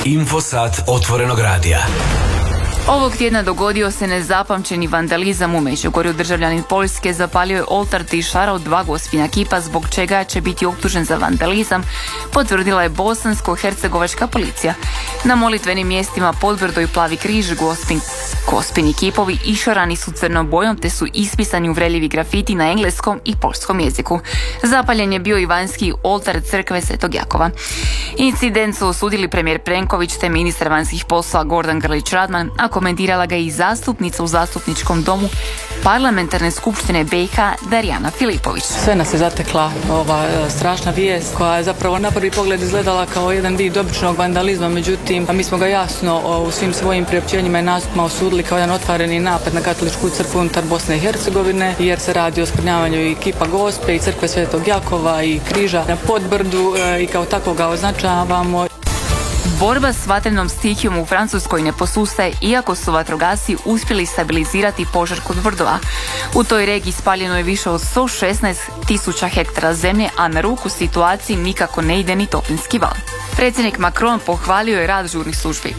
Infosat otvorenog radija. Ovog tjedna dogodio se nezapamćeni vandalizam u Međugorju. Državljanin Poljske zapalio je oltar te išarao 2 gospina kipa, zbog čega će biti optužen za vandalizam, potvrdila je bosansko-hercegovačka policija. Na molitvenim mjestima Podbrdo i Plavi križ gospini kipovi išarani su crnom bojom te su ispisani uvredljivi grafiti na engleskom i poljskom jeziku. Zapaljen je bio i vanjski oltar crkve Svetog Jakova. Incident su osudili premijer Plenković te ministar vanjskih poslova Gordan Grlić Radman, a komentirala ga i zastupnica u zastupničkom domu Parlamentarne skupštine BiH Darijana Filipović. Sve nas je zatekla ova strašna vijest koja je zapravo na prvi pogled izgledala kao jedan vid običnog vandalizma, međutim mi smo ga jasno u svim svojim priopćenjima i nastupima osudili kao jedan otvoreni napad na katoličku crkvu unutar Bosne i Hercegovine, jer se radi o oskvrnjavanju i kipa Gospe i crkve Svetog Jakova i križa na Podbrdu i kao tako ga označavamo. Borba s vatrenom stihijom u Francuskoj ne posustaje, iako su vatrogasci uspjeli stabilizirati požar kod Bordova. U toj regiji spaljeno je više od 116.000 hektara zemlje, a na ruku situaciji nikako ne ide ni toplinski val. Predsjednik Macron pohvalio je rad žurnih službi.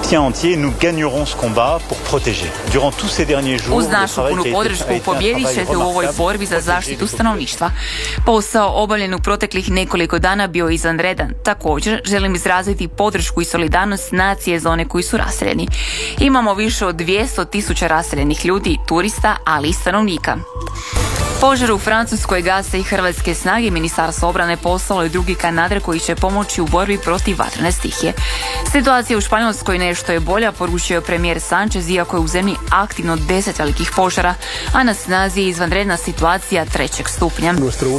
Uz našu punu podršku pobijedit ćete u ovoj borbi za zaštitu stanovništva. Posao obavljen u proteklih nekoliko dana bio izvanredan. Također želim izraziti podršku i solidarnost nacije za one koji su raseljeni. Imamo više od 200.000 raseljenih ljudi, turista, ali i stanovnika. Požar u Francuskoj gase i hrvatske snage. Ministarstvo obrane poslalo je drugi kanader koji će pomoći u borbi protiv vatrene stihije. Situacija u Španjolskoj nešto je bolja, poručio je premijer Sanchez, iako je u zemlji aktivno 10 velikih požara, a na snazi je izvanredna situacija 3. stupnja.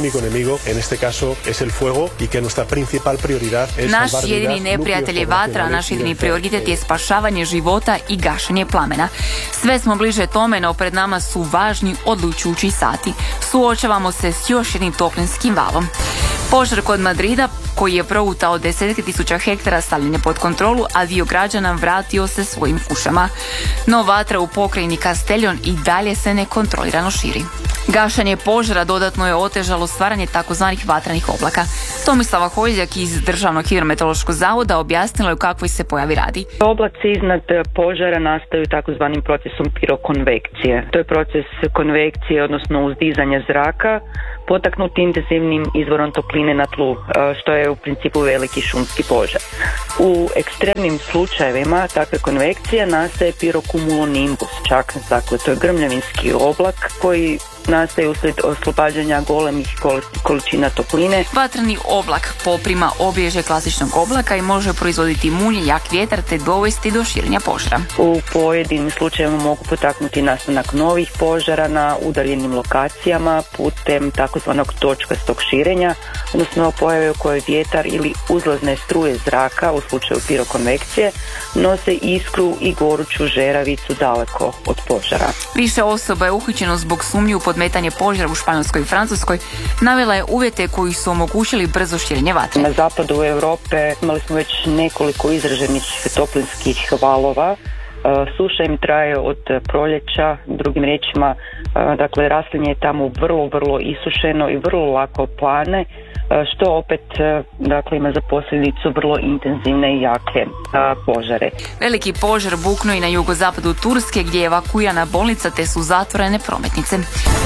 Naš jedini neprijatelj je vatra, a naš jedini prioritet je spašavanje života i gašenje plamena. Sve smo bliže tome, no pred nama su važni odlučujući sati. Suočavamo se s još jednim toplinskim valom. Požar kod Madrida, koji je progutao 10.000 hektara, stavljen je pod kontrolu, a dio građana vratio se svojim kućama. No vatra u pokrajini Castellón i dalje se nekontrolirano širi. Gašenje požara dodatno je otežalo stvaranje takozvanih vatranih oblaka. Tomislava Holjak iz Državnog hidrometeorološkog zavoda objasnila je o kakvoj se pojavi radi. Oblaci iznad požara nastaju takozvanim procesom pirokonvekcije. To je proces konvekcije, odnosno uzdizanja zraka, potaknuti intenzivnim izvorom topline na tlu, što je u principu veliki šumski požar. U ekstremnim slučajevima takve konvekcije nastaje pirocumulonimbus, dakle to je grmljavinski oblak koji nastaje uslijed oslobađanja golemih količina topline. Vatreni oblak poprima obilježje klasičnog oblaka i može proizvoditi munje, jak vjetar te dovesti do širenja požara. U pojedinim slučajevima mogu potaknuti nastanak novih požara na udaljenim lokacijama putem takozvanog točkastog širenja, odnosno pojave u kojoj vjetar ili uzlazne struje zraka u slučaju pirokonvekcije nose iskru i goruću žeravicu daleko od požara. Više osoba je uhićeno zbog sumnji u podmetanje požara u Španjolskoj i Francuskoj. Navela je uvjete koji su omogućili brzo širenje vatre. Na zapadu Europe imali smo već nekoliko izraženih toplinskih valova. Suša im traje od proljeća, drugim riječima, dakle raslinje je tamo vrlo isušeno i vrlo lako plane, što opet dakle ima za posljedicu vrlo intenzivne i jake požare. Veliki požar buknuo i na jugozapadu Turske, gdje je evakuirana bolnica te su zatvorene prometnice.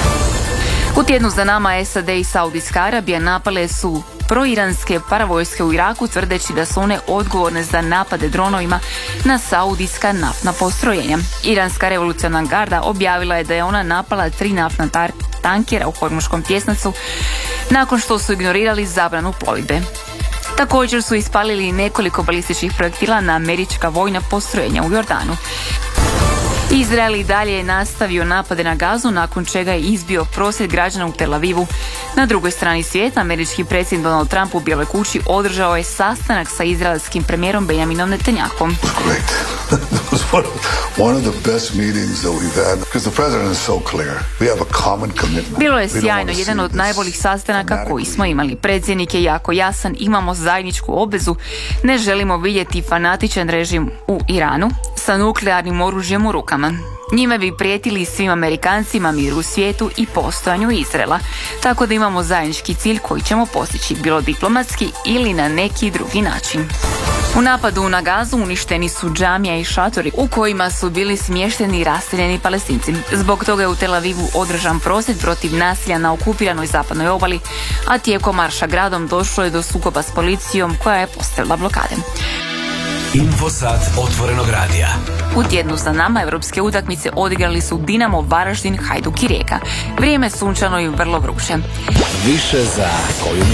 U tjednu za nama SAD i Saudijska Arabija napale su proiranske paravojske u Iraku, tvrdeći da su one odgovorne za napade dronovima na saudijska naftna postrojenja. Iranska revolucionarna garda objavila je da je ona napala 3 naftna tankera u Hormuškom tjesnacu nakon što su ignorirali zabranu plovidbe. Također su ispalili nekoliko balističkih projektila na američka vojna postrojenja u Jordanu. Izrael i dalje je nastavio napade na Gazu, nakon čega je izbio prosvjed građana u Tel Avivu. Na drugoj strani svijeta, američki predsjednik Donald Trump u Bijeloj kući održao je sastanak sa izraelskim premijerom Benjaminom Netanyahom. Bilo je sjajno, jedan od najboljih sastanaka koji smo imali. Predsjednik je jako jasan, imamo zajedničku obvezu, ne želimo vidjeti fanatičan režim u Iranu sa nuklearnim oružjem u rukama. Njime bi prijetili svim Amerikancima, miru u svijetu i postojanju Izraela. Tako da imamo zajednički cilj koji ćemo postići, bilo diplomatski ili na neki drugi način. U napadu na Gazu uništeni su džamija i šatori u kojima su bili smješteni raseljeni Palestinci. Zbog toga je u Tel Avivu održan prosvjed protiv nasilja na okupiranoj zapadnoj obali, a tijekom marša gradom došlo je do sukoba s policijom koja je postavila blokade. Infosat otvorenog radija. U tjednu za nama europske utakmice odigrali su Dinamo, Varaždin, Hajduk i Rijeka. Vrijeme sunčano i vrlo vruće. Više za koju